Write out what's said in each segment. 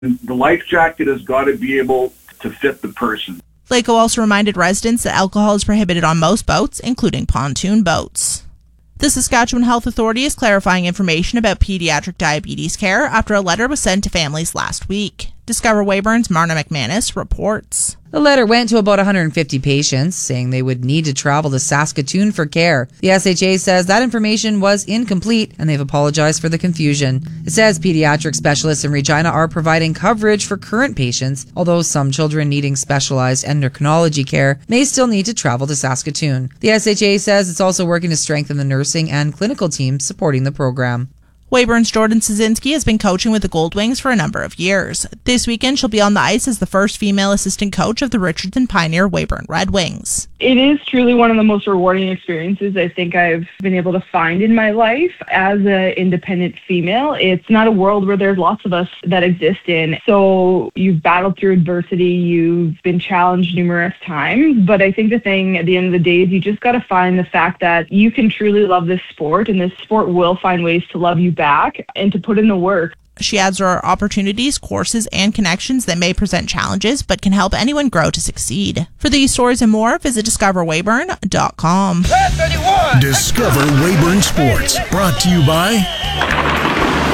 The life jacket has got to be able to fit the person. Lako also reminded residents that alcohol is prohibited on most boats, including pontoon boats. The Saskatchewan Health Authority is clarifying information about pediatric diabetes care after a letter was sent to families last week. Discover Weyburn's Marna McManus reports. The letter went to about 150 patients, saying they would need to travel to Saskatoon for care. The SHA says that information was incomplete, and they've apologized for the confusion. It says pediatric specialists in Regina are providing coverage for current patients, although some children needing specialized endocrinology care may still need to travel to Saskatoon. The SHA says it's also working to strengthen the nursing and clinical teams supporting the program. Weyburn's Jordan Szynski has been coaching with the Goldwings for a number of years. This weekend, she'll be on the ice as the first female assistant coach of the Richardson Pioneer Weyburn Red Wings. It is truly one of the most rewarding experiences I think I've been able to find in my life as an independent female. It's not a world where there's lots of us that exist in. So you've battled through adversity, you've been challenged numerous times, but I think the thing at the end of the day is you just got to find the fact that you can truly love this sport, and this sport will find ways to love you back and to put in the work. She adds there are opportunities, courses, and connections that may present challenges but can help anyone grow to succeed. For these stories and more, visit discoverweyburn.com. Discover Weyburn Sports, brought to you by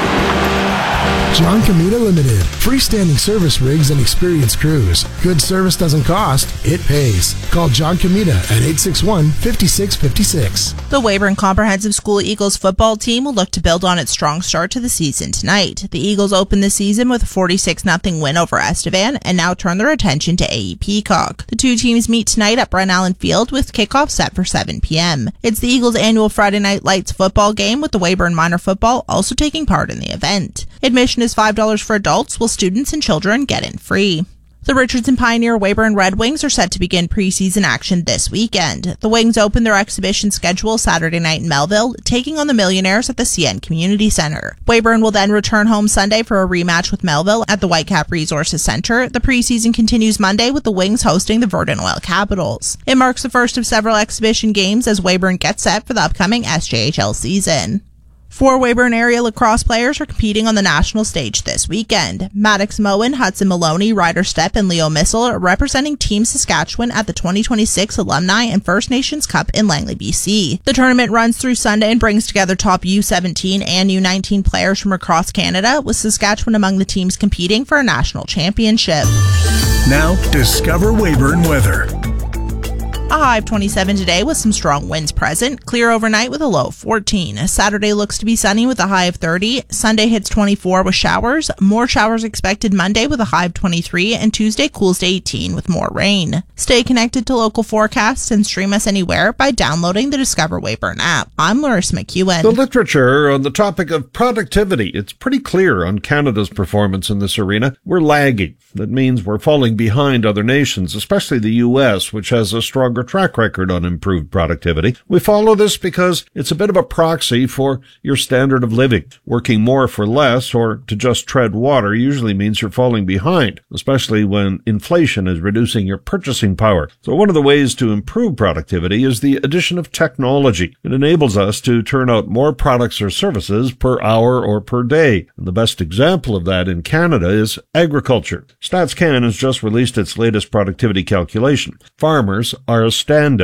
John Comita Limited. Freestanding service rigs and experienced crews. Good service doesn't cost, it pays. Call John Comita at 861-5656. The Weyburn Comprehensive School Eagles football team will look to build on its strong start to the season tonight. The Eagles opened the season with a 46-0 win over Estevan and now turn their attention to AE Peacock. The two teams meet tonight at Brent Allen Field with kickoff set for 7 p.m. It's the Eagles' annual Friday Night Lights football game, with the Weyburn Minor Football also taking part in the event. Admission is $5 for adults, while students and children get in free. The Richardson Pioneer Weyburn Red Wings are set to begin preseason action this weekend. The Wings open their exhibition schedule Saturday night in Melville, taking on the Millionaires at the CN Community Centre. Weyburn will then return home Sunday for a rematch with Melville at the Whitecap Resources Centre. The preseason continues Monday with the Wings hosting the Verdun Oil Capitals. It marks the first of several exhibition games as Weyburn gets set for the upcoming SJHL season. 4 Weyburn area lacrosse players are competing on the national stage this weekend. Maddox Moen, Hudson Maloney, Ryder Stepp, and Leo Missel are representing Team Saskatchewan at the 2026 Alumni and First Nations Cup in Langley, BC. The tournament runs through Sunday and brings together top U17 and U19 players from across Canada, with Saskatchewan among the teams competing for a national championship. Now, discover Weyburn weather. A high of 27 today with some strong winds present. Clear overnight with a low of 14. Saturday looks to be sunny with a high of 30. Sunday hits 24 with showers. More showers expected Monday with a high of 23. And Tuesday cools to 18 with more rain. Stay connected to local forecasts and stream us anywhere by downloading the Discover Weyburn app. I'm Larissa McEwen. The literature on the topic of productivity, it's pretty clear on Canada's performance in this arena. We're lagging. That means we're falling behind other nations, especially the U.S., which has a stronger track record on improved productivity. We follow this because it's a bit of a proxy for your standard of living. Working more for less or to just tread water usually means you're falling behind, especially when inflation is reducing your purchasing power. So one of the ways to improve productivity is the addition of technology. It enables us to turn out more products or services per hour or per day. And the best example of that in Canada is agriculture. StatsCan has just released its latest productivity calculation. Farmers are a standout.